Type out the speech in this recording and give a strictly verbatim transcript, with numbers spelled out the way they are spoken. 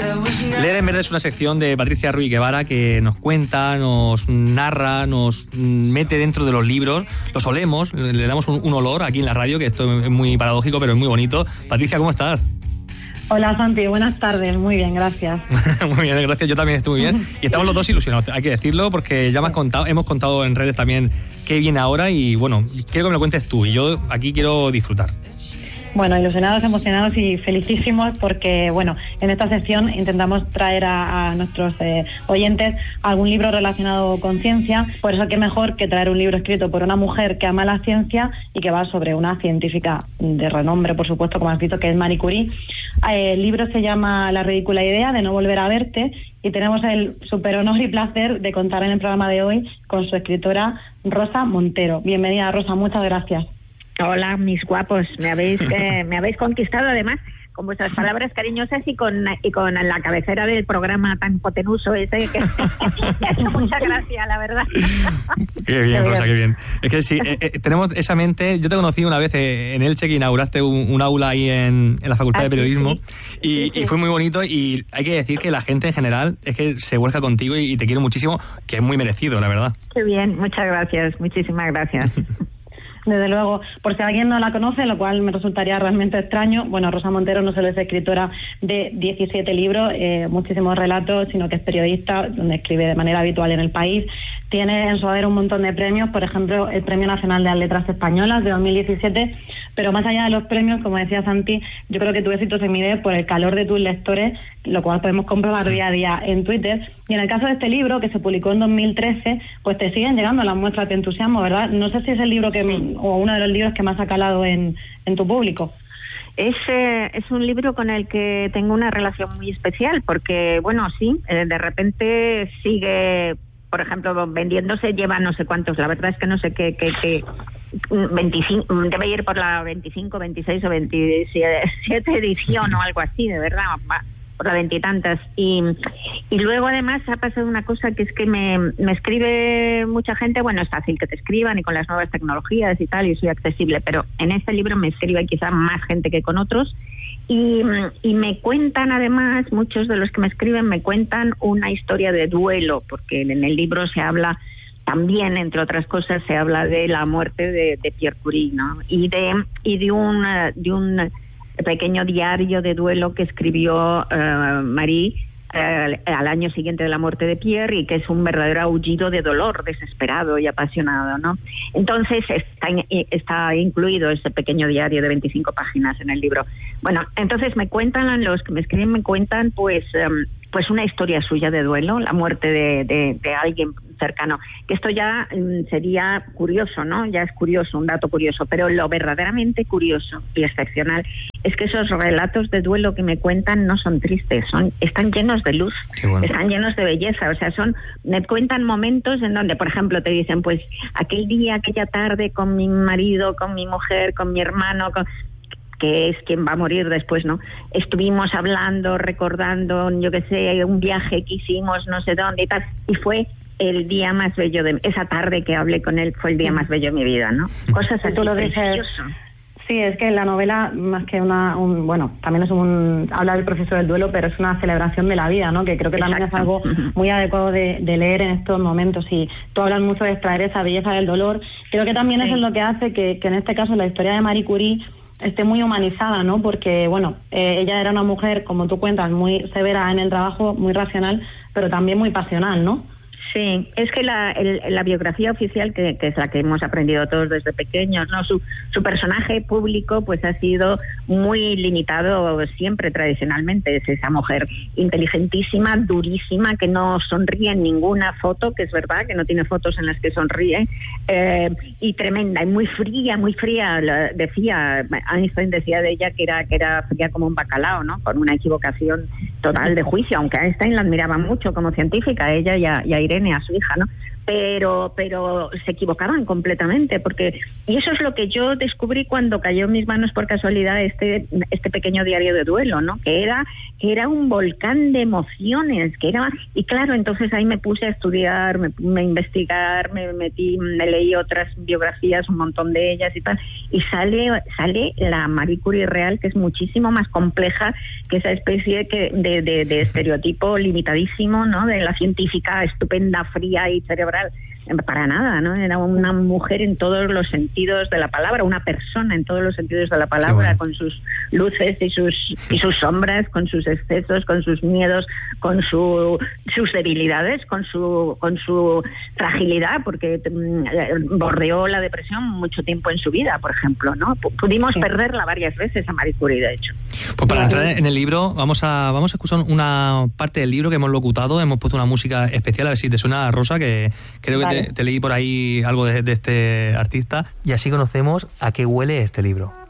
Leer en Verde es una sección de Patricia Ruiz Guevara que nos cuenta, nos narra, nos mete dentro de los libros, los olemos, le damos un, un olor aquí en la radio, que esto es muy paradójico, pero es muy bonito. Patricia, ¿cómo estás? Hola Santi, buenas tardes, muy bien, gracias. Muy bien, gracias, yo también estoy muy bien. Y estamos los dos ilusionados, hay que decirlo, porque ya me has contado, hemos contado en redes también qué viene ahora y bueno, quiero que me lo cuentes tú y yo aquí quiero disfrutar. Bueno, ilusionados, emocionados y felicísimos porque, bueno, en esta sección intentamos traer a, a nuestros eh, oyentes algún libro relacionado con ciencia. Por eso, qué mejor que traer un libro escrito por una mujer que ama la ciencia y que va sobre una científica de renombre, por supuesto, como has visto, que es Marie Curie. Eh, el libro se llama La ridícula idea de no volver a verte y tenemos el súper honor y placer de contar en el programa de hoy con su escritora Rosa Montero. Bienvenida, Rosa, muchas gracias. Hola, mis guapos, me habéis eh, me habéis conquistado además con vuestras palabras cariñosas y con y con la cabecera del programa tan potenuso ese que me ha hecho mucha gracia, la verdad. Qué bien, Rosa, qué bien. Es que sí, eh, eh, tenemos esa mente. Yo te conocí una vez eh, en Elche, que inauguraste un, un aula ahí en, en la Facultad ah, de Periodismo, sí, sí. Y, sí, sí. y fue muy bonito y hay que decir que la gente en general es que se vuelca contigo y, y te quiere muchísimo, que es muy merecido, la verdad. Qué bien, muchas gracias, muchísimas gracias. Desde luego, por si alguien no la conoce, lo cual me resultaría realmente extraño, bueno, Rosa Montero no solo es escritora de diecisiete libros, eh, muchísimos relatos, sino que es periodista, donde escribe de manera habitual en El País. Tiene en su haber un montón de premios, por ejemplo, el Premio Nacional de las Letras Españolas de dos mil diecisiete, pero más allá de los premios, como decía Santi, yo creo que tu éxito se mide por el calor de tus lectores, lo cual podemos comprobar día a día en Twitter. Y en el caso de este libro, que se publicó en dos mil trece, pues te siguen llegando las muestras de entusiasmo, ¿verdad? No sé si es el libro que o uno de los libros que más ha calado en, en tu público. Es, eh, es un libro con el que tengo una relación muy especial, porque, bueno, sí, eh, de repente sigue, por ejemplo, vendiéndose, lleva no sé cuántos, la verdad es que no sé qué, qué, qué veinticinco, debe ir por la veinticinco, veintiséis o veintisiete edición o algo así, de verdad, por la veintitantas. Y, y luego además ha pasado una cosa que es que me, me escribe mucha gente, bueno, es fácil que te escriban y con las nuevas tecnologías y tal, y soy accesible, pero en este libro me escribe quizá más gente que con otros. Y, y me cuentan además, muchos de los que me escriben me cuentan una historia de duelo, porque en el libro se habla también, entre otras cosas, se habla de la muerte de, de Pierre Curie, ¿no? Y de y de un de un pequeño diario de duelo que escribió uh, Marie eh, al año siguiente de la muerte de Pierre, y que es un verdadero aullido de dolor, desesperado y apasionado, ¿no? Entonces está, está incluido ese pequeño diario de veinticinco páginas en el libro. Bueno, entonces me cuentan, los que me escriben me cuentan pues um, pues una historia suya de duelo, la muerte de, de, de alguien cercano. Que esto ya um, sería curioso, ¿no? Ya es curioso, un dato curioso, pero lo verdaderamente curioso y excepcional es que esos relatos de duelo que me cuentan no son tristes, son están llenos de luz, bueno. Están llenos de belleza, o sea, son me cuentan momentos en donde, por ejemplo, te dicen, pues aquel día, aquella tarde con mi marido, con mi mujer, con mi hermano, con... que es quien va a morir después, ¿no? Estuvimos hablando, recordando, yo qué sé, un viaje que hicimos, no sé dónde y tal, y fue el día más bello de esa tarde que hablé con él, fue el día más bello de mi vida, ¿no? Cosas así. Tú lo dices. Sí, es que la novela, más que una, un, bueno, también es un, habla del proceso del duelo, pero es una celebración de la vida, ¿no? Que creo que también Exacto. es algo muy adecuado de, de leer en estos momentos. Y tú hablas mucho de extraer esa belleza del dolor. Creo que también sí. eso es lo que hace que, que en este caso la historia de Marie Curie esté muy humanizada, ¿no? Porque, bueno, eh, ella era una mujer, como tú cuentas, muy severa en el trabajo, muy racional, pero también muy pasional, ¿no? Sí, es que la, el, la biografía oficial, que, que es la que hemos aprendido todos desde pequeños, no, su, su personaje público pues ha sido muy limitado siempre tradicionalmente. Es esa mujer inteligentísima, durísima, que no sonríe en ninguna foto, que es verdad, que no tiene fotos en las que sonríe, eh, y tremenda, y muy fría, muy fría. La, decía, Einstein decía de ella que era, que era fría como un bacalao, ¿no? Con una equivocación total de juicio, aunque Einstein la admiraba mucho como científica, ella y a, y a Irene, a su hija, ¿no? Pero, pero se equivocaban completamente, porque y eso es lo que yo descubrí cuando cayó en mis manos por casualidad este este pequeño diario de duelo, ¿no? Que era que era un volcán de emociones, que era, y claro, entonces ahí me puse a estudiar, me, me investigar, me metí, me leí otras biografías, un montón de ellas y tal, y sale, sale la Marie Curie real, que es muchísimo más compleja que esa especie que de, de, de estereotipo limitadísimo, ¿no? De la científica estupenda, fría y cerebral. Para nada, ¿no? Era una mujer en todos los sentidos de la palabra, una persona en todos los sentidos de la palabra, bueno, con sus luces y sus y sus sombras, con sus excesos, con sus miedos, con su, sus debilidades, con su con su fragilidad, porque mm, bordeó la depresión mucho tiempo en su vida, por ejemplo, ¿no? P- pudimos sí. perderla varias veces a Marie Curie, de hecho. Pues para entrar en el libro, vamos a vamos a escuchar una parte del libro que hemos locutado, hemos puesto una música especial, a ver si te suena, Rosa, que creo que vale. te, te leí por ahí algo de, de este artista, y así conocemos a qué huele este libro.